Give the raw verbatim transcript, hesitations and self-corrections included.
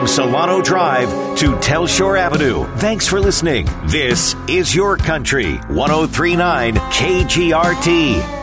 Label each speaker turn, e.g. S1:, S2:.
S1: From Solano Drive to Telshore Avenue. Thanks for listening. This is Your Country, one oh three point nine K G R T.